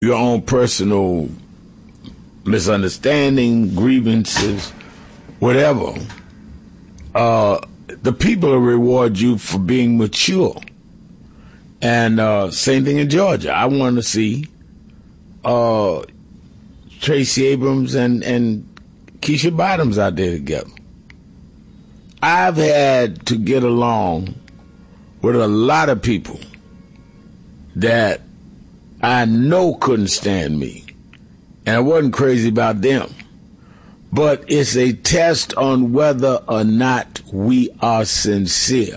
your own personal misunderstanding, grievances, whatever, the people will reward you for being mature. And same thing in Georgia. I want to see Tracy Abrams and Keisha Bottoms out there together. I've had to get along with a lot of people that I know couldn't stand me. And I wasn't crazy about them. But it's a test on whether or not we are sincere.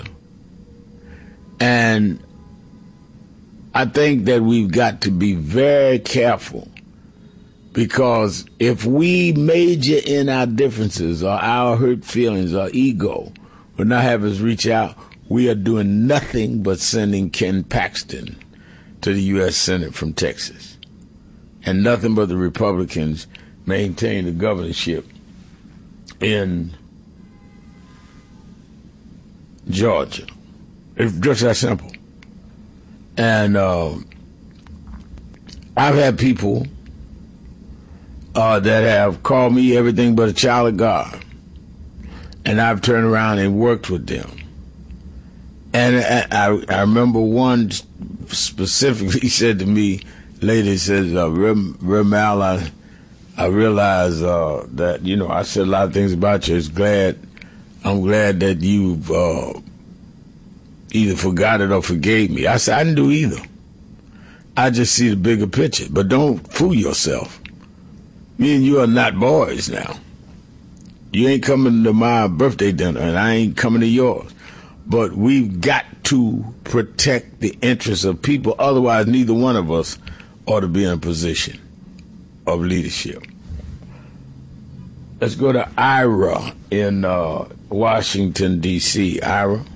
And I think that we've got to be very careful, because if we major in our differences or our hurt feelings or ego will not have us reach out, we are doing nothing but sending Ken Paxton to the U.S. Senate from Texas. And nothing but the Republicans maintain the governorship in Georgia. It's just that simple. And I've had people that have called me everything but a child of God. And I've turned around and worked with them. And I remember one specifically said to me, lady says, Remal, I realize that, I said a lot of things about you. I'm glad that you've either forgot it or forgave me. I said, I didn't do either. I just see the bigger picture. But don't fool yourself. Me and you are not boys now. You ain't coming to my birthday dinner, and I ain't coming to yours. But we've got to protect the interests of people. Otherwise, neither one of us ought to be in a position of leadership. Let's go to Ira in Washington, D.C. Ira.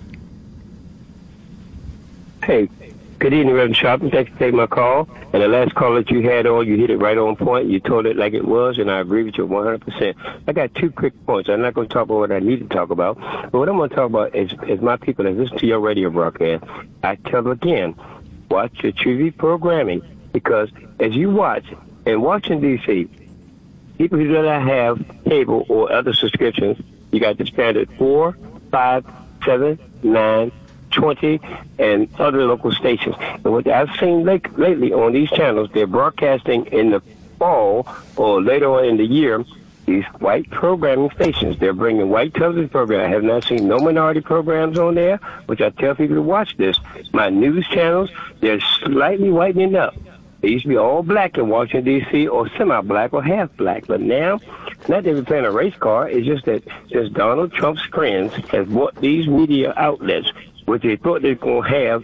Hey, good evening, Reverend Sharpton. Thanks for taking my call. And the last call that you had on, you hit it right on point. You told it like it was, and I agree with you 100%. I got two quick points. I'm not going to talk about what I need to talk about, but what I'm going to talk about is my people that listen to your radio broadcast. I tell them again, watch your TV programming, because as you watch, in Washington, D.C., people who do not have cable or other subscriptions, you got the standard 4, 5, 7, 9, 20, and other local stations. And what I've seen lately on these channels, they're broadcasting in the fall or later on in the year these white programming stations. They're bringing white television programs. I have not seen no minority programs on there, which I tell people to watch this. My news channels, they're slightly whitening up. They used to be all black in Washington, D.C., or semi-black or half-black. But now, it's not that we're playing a race car. It's just that just Donald Trump's friends have bought these media outlets, which they thought they were going to have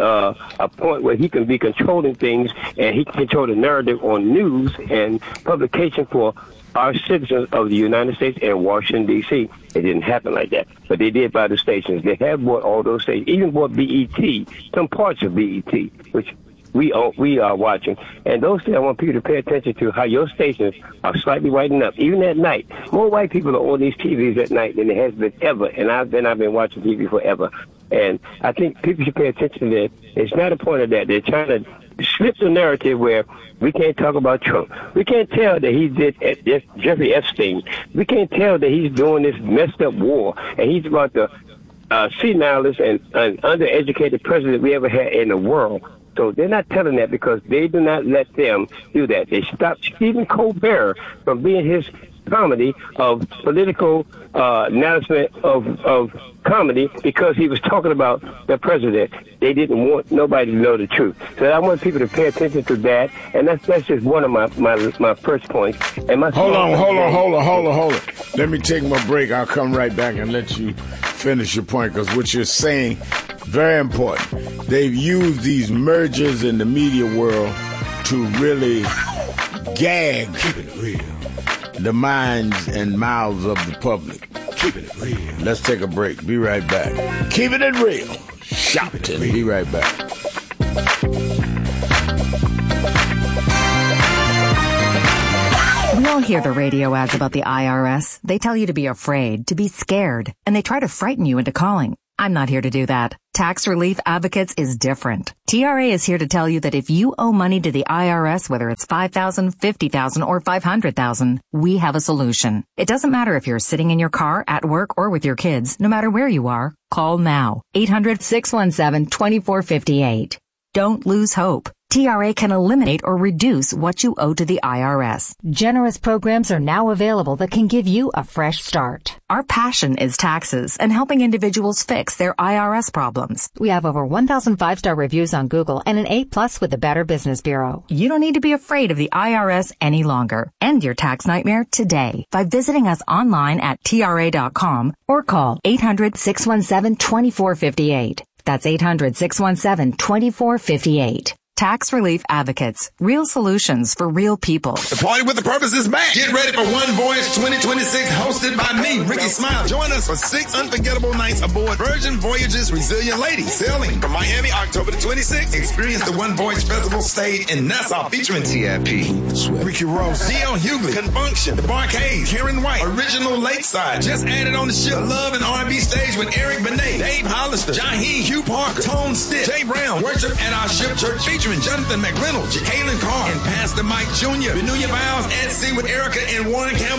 a point where he can be controlling things and he can control the narrative on news and publication for our citizens of the United States and Washington, D.C. It didn't happen like that. But they did buy the stations. They have bought all those stations, even bought BET, some parts of BET, which we are watching. And those things I want people to pay attention to, how your stations are slightly whitening up, even at night. More white people are on these TVs at night than there has been ever. And I've been watching TV forever. And I think people should pay attention to that. It's not a point of that. They're trying to slip the narrative where we can't talk about Trump. We can't tell that he did Jeffrey Epstein. We can't tell that he's doing this messed up war. And he's about the senilest and undereducated president we ever had in the world. So they're not telling that because they do not let them do that. They stopped Stephen Colbert from being his comedy of political announcement of comedy because he was talking about the president. They didn't want nobody to know the truth. So I want people to pay attention to that, and that's just one of my first points. And my hold on. Let me take my break. I'll come right back and let you finish your point, because what you're saying, very important. They've used these mergers in the media world to really gag the minds and mouths of the public. Keeping it real. Let's take a break. Be right back. Keeping it real. Shopton. Be right back. We all hear the radio ads about the IRS. They tell you to be afraid, to be scared, and they try to frighten you into calling. I'm not here to do that. Tax Relief Advocates is different. TRA is here to tell you that if you owe money to the IRS, whether it's $5,000, $50,000, or $500,000, we have a solution. It doesn't matter if you're sitting in your car, at work, or with your kids. No matter where you are, call now. 800-617-2458. Don't lose hope. TRA can eliminate or reduce what you owe to the IRS. Generous programs are now available that can give you a fresh start. Our passion is taxes and helping individuals fix their IRS problems. We have over 1,000 5-star reviews on Google and an A+ with the Better Business Bureau. You don't need to be afraid of the IRS any longer. End your tax nightmare today by visiting us online at TRA.com or call 800-617-2458. That's 800-617-2458. Tax Relief Advocates. Real solutions for real people. The Party with a Purpose is back. Get ready for One Voyage 2026, hosted by me, Ricky Smile. Join us for 6 unforgettable nights aboard Virgin Voyages Resilient Lady, sailing from Miami October the 26th. Experience the One Voyage Festival stage in Nassau, featuring T.I.P., Ricky Ross, D.L. Hughley, Confunction, The Barcade, Karen White, Original Lakeside. Just added on the ship, Love and R&B stage with Eric Benet, Dave Hollister, Jaheim, Hugh Parker, Tone Stitt, Jay Brown. Worship at our ship church featuring Jonathan McReynolds, Jacqueline Carr, and Pastor Mike Jr. Renew your vows at sea with Erica and Warren Campbell.